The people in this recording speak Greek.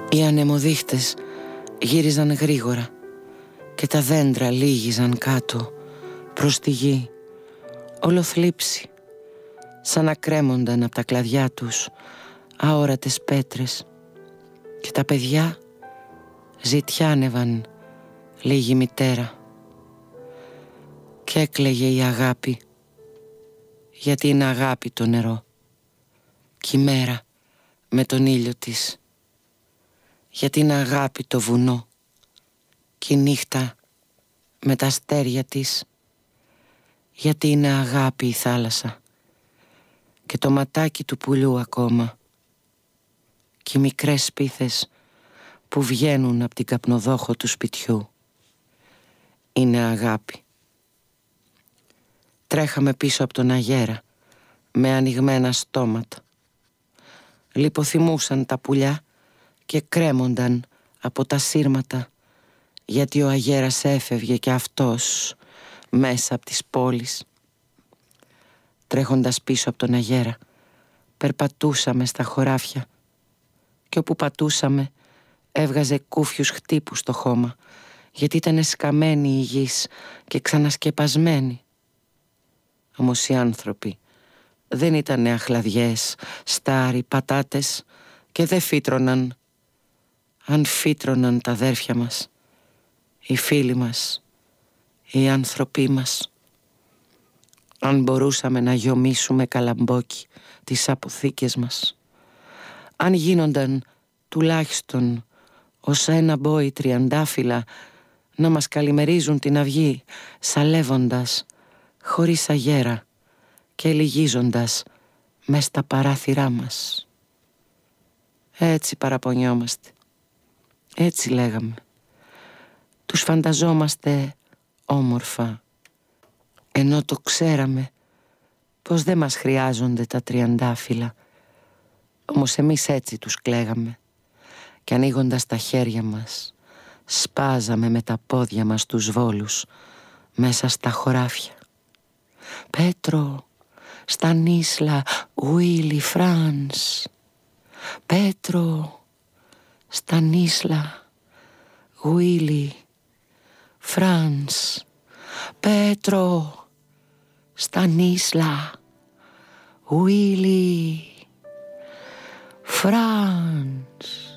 Οι ανεμοδείχτες γύριζαν γρήγορα και τα δέντρα λύγιζαν κάτω προς τη γη, ολοθλίψη, σαν να κρέμονταν από τα κλαδιά τους αόρατες πέτρες, και τα παιδιά ζητιάνευαν λίγη μητέρα. Και έκλαιγε η αγάπη, γιατί είναι αγάπη το νερό, κι η μέρα με τον ήλιο της, γιατί είναι αγάπη το βουνό, κι η νύχτα με τα αστέρια της, γιατί είναι αγάπη η θάλασσα και το ματάκι του πουλιού ακόμα, κι οι μικρές σπίθες που βγαίνουν από την καπνοδόχο του σπιτιού είναι αγάπη. Τρέχαμε πίσω από τον αγέρα με ανοιγμένα στόματα. Λιποθυμούσαν τα πουλιά και κρέμονταν από τα σύρματα, γιατί ο αγέρας έφευγε και αυτός μέσα από τις πόλεις. Τρέχοντας πίσω από τον αγέρα περπατούσαμε στα χωράφια, και όπου πατούσαμε έβγαζε κούφιους χτύπους στο χώμα, γιατί ήταν σκαμμένη η γης και ξανασκεπασμένη. Όμως οι άνθρωποι δεν ήτανε αχλαδιές, στάρι, πατάτες, και δεν φύτρωναν. Αν φύτρωναν τα αδέρφια μας, οι φίλοι μας, οι άνθρωποι μας, αν μπορούσαμε να γιομίσουμε καλαμπόκι τις αποθήκες μας, αν γίνονταν τουλάχιστον ως ένα μπόι τριαντάφυλλα να μας καλημερίζουν την αυγή, σαλεύοντας χωρίς αγέρα και λυγίζοντας μες στα παράθυρά μας. Έτσι παραπονιόμαστε, έτσι λέγαμε. Τους φανταζόμαστε όμορφα, ενώ το ξέραμε πως δεν μας χρειάζονται τα τριαντάφυλλα. Όμως εμείς έτσι τους κλαίγαμε, και ανοίγοντας τα χέρια μας σπάζαμε με τα πόδια μας τους βόλους μέσα στα χωράφια. Πέτρο, Στανίσλα, Ουίλι, Φρανς. Πέτρο, Στανίσλα, Ουίλι, Φρανς. Πέτρο, Στανίσλα, Ουίλι, Φρανς.